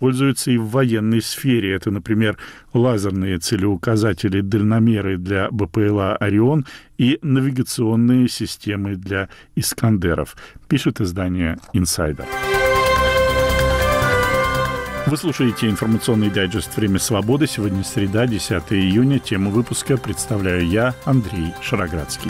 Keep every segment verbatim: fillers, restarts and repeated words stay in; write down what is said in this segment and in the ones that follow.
используются и в военной сфере. Это, например, лазерные целеуказатели, дальномеры для БПЛА «Орион» и навигационные системы для «Искандеров», пишет издание «Инсайдер». Вы слушаете информационный дайджест «Время свободы». Сегодня среда, десятое июня. Тему выпуска представляю я, Андрей Шароградский.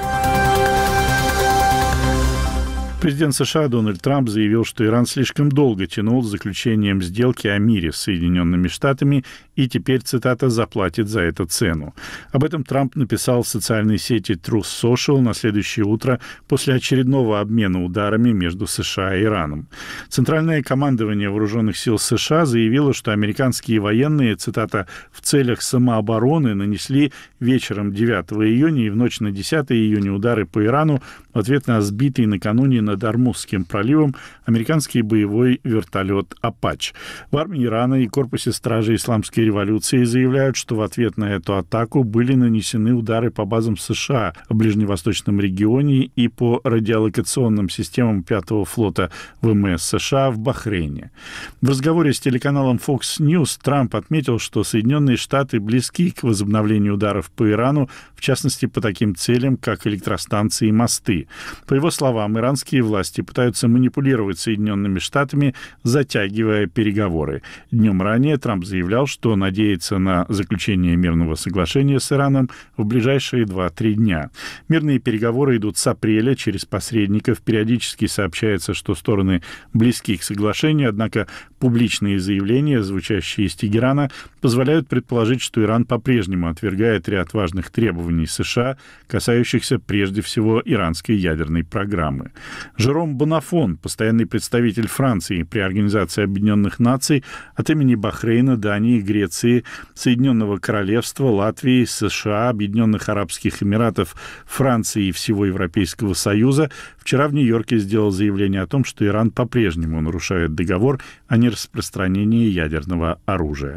Президент США Дональд Трамп заявил, что Иран слишком долго тянул с заключением сделки о мире с Соединенными Штатами и теперь, цитата, «заплатит за это цену». Об этом Трамп написал в социальной сети Truth Social на следующее утро после очередного обмена ударами между США и Ираном. Центральное командование Вооруженных сил США заявило, что американские военные, цитата, «в целях самообороны нанесли вечером девятого июня и в ночь на десятое июня удары по Ирану в ответ на сбитый накануне над Ормузским проливом американский боевой вертолет «Апач». В армии Ирана и корпусе стражей исламской революции заявляют, что в ответ на эту атаку были нанесены удары по базам США в ближневосточном регионе и по радиолокационным системам пятого флота ВМС США в Бахрейне. В разговоре с телеканалом Fox News Трамп отметил, что Соединенные Штаты близки к возобновлению ударов по Ирану, в частности, по таким целям, как электростанции и мосты. По его словам, иранские власти пытаются манипулировать Соединенными Штатами, затягивая переговоры. Днем ранее Трамп заявлял, что надеется на заключение мирного соглашения с Ираном в ближайшие два-три дня. Мирные переговоры идут с апреля через посредников. Периодически сообщается, что стороны близки к соглашению, однако публичные заявления, звучащие из Тегерана, позволяют предположить, что Иран по-прежнему отвергает ряд важных требований США, касающихся прежде всего иранской ядерной программы. Жером Бонафон, постоянный представитель Франции при Организации Объединенных Наций, от имени Бахрейна, Дании, Греции, Соединенного Королевства, Латвии, США, Объединенных Арабских Эмиратов, Франции и всего Европейского Союза, вчера в Нью-Йорке сделал заявление о том, что Иран по-прежнему нарушает договор о нераспространении ядерного оружия.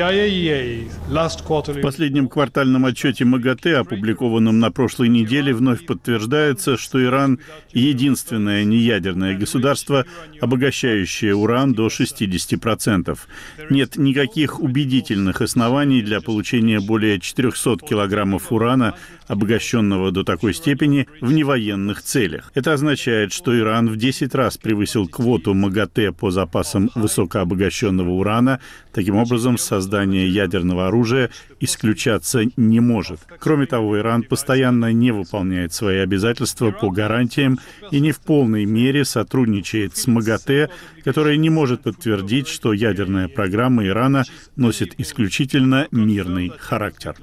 В последнем квартальном отчете МАГАТЭ, опубликованном на прошлой неделе, вновь подтверждается, что Иран — единственное неядерное государство, обогащающее уран до шестидесяти процентов. Нет никаких убедительных оснований для получения более четырехсот килограммов урана, обогащенного до такой степени, в невоенных целях. Это означает, что Иран в десять раз превысил квоту МАГАТЭ по запасам высокообогащенного урана. Таким образом, создание ядерного оружия исключаться не может. Кроме того, Иран постоянно не выполняет свои обязательства по гарантиям и не в полной мере сотрудничает с МАГАТЭ, которая не может подтвердить, что ядерная программа Ирана носит исключительно мирный характер.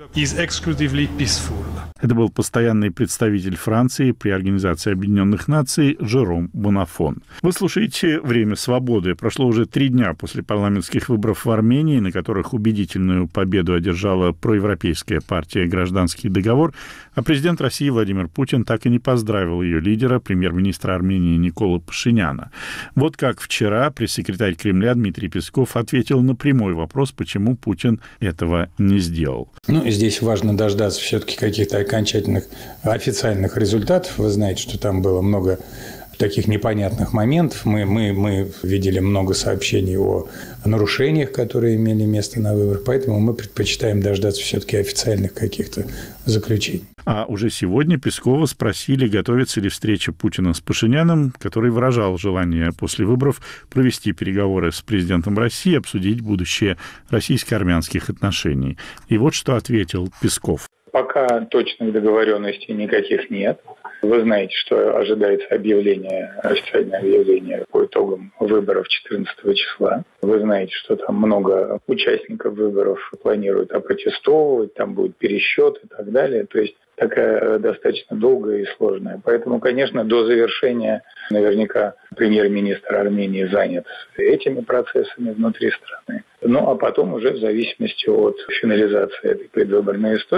Это был постоянный представитель Франции при Организации Объединенных Наций Жером Бонафон. Вы слушаете «Время свободы». Прошло уже три дня после парламентских выборов в Армении, на которых убедительную победу одержала проевропейская партия «Гражданский договор», а президент России Владимир Путин так и не поздравил ее лидера, премьер-министра Армении Никола Пашиняна. Вот как вчера пресс-секретарь Кремля Дмитрий Песков ответил на прямой вопрос, почему Путин этого не сделал. Ну, здесь важно дождаться все-таки каких-то окончательных официальных результатов. Вы знаете, что там было много таких непонятных моментов. Мы, мы, мы видели много сообщений о нарушениях, которые имели место на выборах, поэтому мы предпочитаем дождаться все-таки официальных каких-то заключений. А уже сегодня Пескова спросили, готовится ли встреча Путина с Пашиняном, который выражал желание после выборов провести переговоры с президентом России, обсудить будущее российско-армянских отношений. И вот что ответил Песков. Пока точных договоренностей никаких нет. Вы знаете, что ожидается объявление, официальное объявление по итогам выборов четырнадцатого числа. Вы знаете, что там много участников выборов планируют опротестовывать, там будет пересчет и так далее. То есть такая достаточно долгая и сложная. Поэтому, конечно, до завершения наверняка премьер-министр Армении занят этими процессами внутри страны. Ну, а потом уже в зависимости от финализации этой предвыборной истории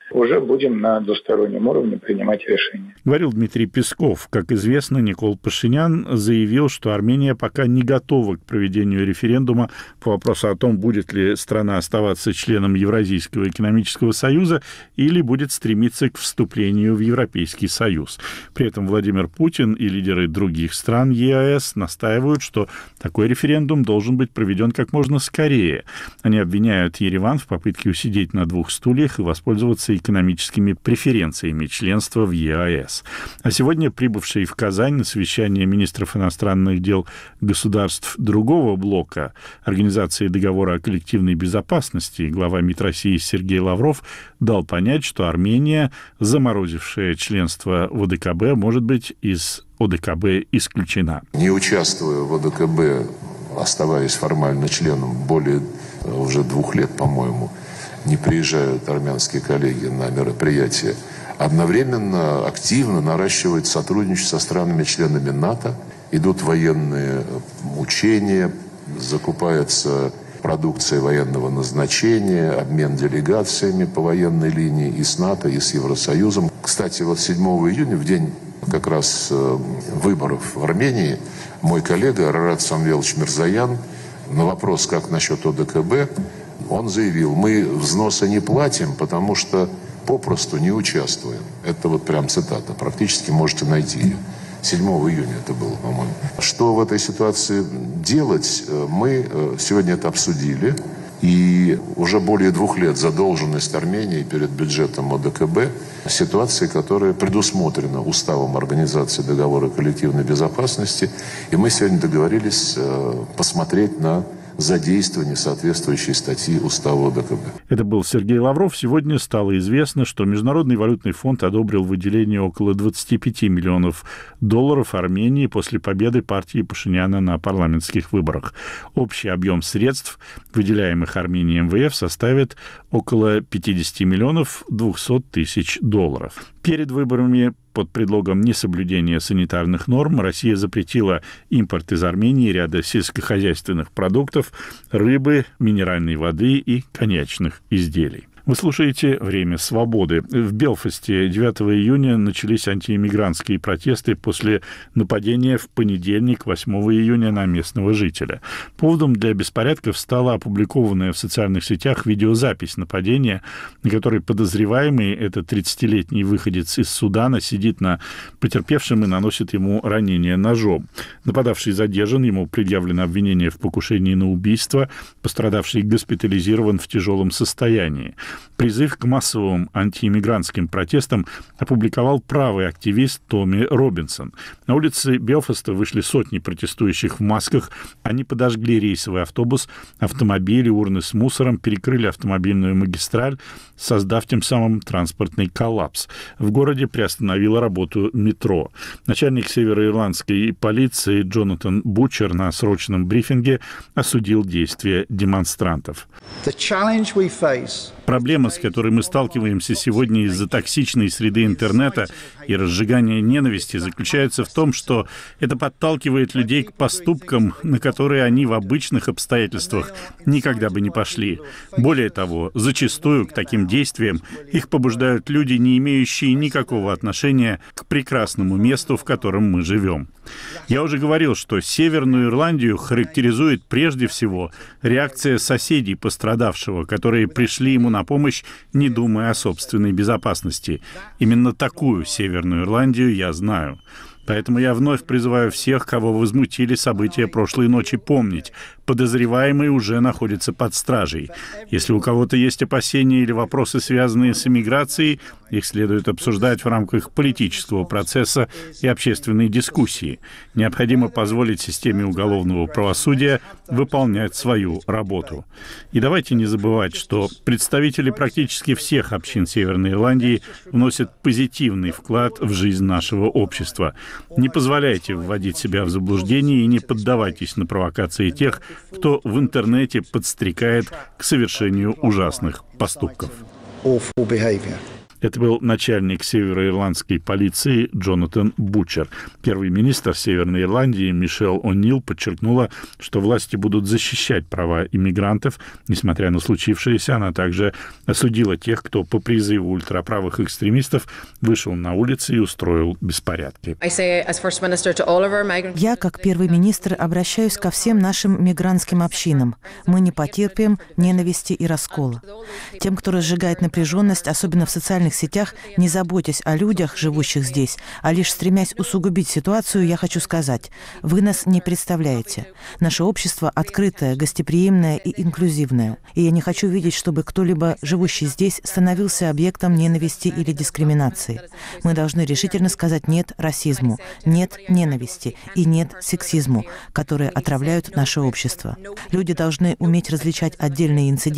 уже будем на двустороннем уровне принимать решения. Говорил Дмитрий Песков. Как известно, Никол Пашинян заявил, что Армения пока не готова к проведению референдума по вопросу о том, будет ли страна оставаться членом Евразийского экономического союза или будет стремиться к вступлению в Европейский союз. При этом Владимир Путин и лидеры других стран ЕАЭС настаивают, что такой референдум должен быть проведен как можно скорее. Они обвиняют Ереван в попытке усидеть на двух стульях и воспользоваться экономическими преференциями членства в ЕАЭС. А сегодня прибывший в Казань на совещание министров иностранных дел государств другого блока Организации договора о коллективной безопасности глава МИД России Сергей Лавров дал понять, что Армения, заморозившая членство в ОДКБ, может быть из ОДКБ исключена. Не участвуя в ОДКБ, оставаясь формально членом более уже двух лет, по-моему, не приезжают армянские коллеги на мероприятия, одновременно активно наращивают сотрудничество со странами-членами НАТО, идут военные учения, закупается продукция военного назначения, обмен делегациями по военной линии и с НАТО, и с Евросоюзом. Кстати, вот седьмого июня, в день как раз выборов в Армении, мой коллега Арарат Самвелович Мирзоян на вопрос, как насчет ОДКБ, он заявил: мы взносы не платим, потому что попросту не участвуем. Это вот прям цитата, практически можете найти ее. седьмого июня это было, по-моему. Что в этой ситуации делать, мы сегодня это обсудили. И уже более двух лет задолженность Армении перед бюджетом ОДКБ, ситуация, которая предусмотрена Уставом Организации договора коллективной безопасности. И мы сегодня договорились посмотреть на задействование соответствующей статьи Устава ОДКБ. Это был Сергей Лавров. Сегодня стало известно, что Международный валютный фонд одобрил выделение около двадцати пяти миллионов долларов Армении после победы партии Пашиняна на парламентских выборах. Общий объем средств, выделяемых Армении эм вэ эф, составит около пятидесяти миллионов двухсот тысяч долларов. Перед выборами под предлогом несоблюдения санитарных норм Россия запретила импорт из Армении ряда сельскохозяйственных продуктов, рыбы, минеральной воды и коньячных изделий. Вы слушаете «Время свободы». В Белфасте девятого июня начались антииммигрантские протесты после нападения в понедельник, восьмого июня, на местного жителя. Поводом для беспорядков стала опубликованная в социальных сетях видеозапись нападения, на которой подозреваемый, это тридцатилетний выходец из Судана, сидит на потерпевшем и наносит ему ранение ножом. Нападавший задержан, ему предъявлено обвинение в покушении на убийство, пострадавший госпитализирован в тяжелом состоянии. Призыв к массовым антииммигрантским протестам опубликовал правый активист Томми Робинсон. На улице Белфаста вышли сотни протестующих в масках. Они подожгли рейсовый автобус, автомобили, урны с мусором, перекрыли автомобильную магистраль, создав тем самым транспортный коллапс. В городе приостановила работу метро. Начальник североирландской полиции Джонатан Бутчер на срочном брифинге осудил действия демонстрантов. Проблема, с которой мы сталкиваемся сегодня из-за токсичной среды интернета и разжигания ненависти, заключается в том, что это подталкивает людей к поступкам, на которые они в обычных обстоятельствах никогда бы не пошли. Более того, зачастую к таким действиям их побуждают люди, не имеющие никакого отношения к прекрасному месту, в котором мы живем. Я уже говорил, что Северную Ирландию характеризует прежде всего реакция соседей пострадавшего, которые пришли ему на помощь, не думая о собственной безопасности. Именно такую Северную Ирландию я знаю. Поэтому я вновь призываю всех, кого возмутили события прошлой ночи, помнить: подозреваемый уже находится под стражей. Если у кого-то есть опасения или вопросы, связанные с иммиграцией, их следует обсуждать в рамках политического процесса и общественной дискуссии. Необходимо позволить системе уголовного правосудия выполнять свою работу. И давайте не забывать, что представители практически всех общин Северной Ирландии вносят позитивный вклад в жизнь нашего общества. Не позволяйте вводить себя в заблуждение и не поддавайтесь на провокации тех, кто в интернете подстрекает к совершению ужасных поступков. Это был начальник североирландской полиции Джонатан Бучер. Первый министр Северной Ирландии Мишель О'Нил подчеркнула, что власти будут защищать права иммигрантов. Несмотря на случившееся, она также осудила тех, кто по призыву ультраправых экстремистов вышел на улицы и устроил беспорядки. Я, как первый министр, обращаюсь ко всем нашим мигрантским общинам. Мы не потерпим ненависти и раскола. Тем, кто разжигает напряженность, особенно в социальных сетях, не заботясь о людях, живущих здесь, а лишь стремясь усугубить ситуацию, я хочу сказать, вы нас не представляете. Наше общество открытое, гостеприимное и инклюзивное. И я не хочу видеть, чтобы кто-либо, живущий здесь, становился объектом ненависти или дискриминации. Мы должны решительно сказать «нет» расизму, «нет» ненависти и «нет» сексизму, которые отравляют наше общество. Люди должны уметь различать отдельные инциденты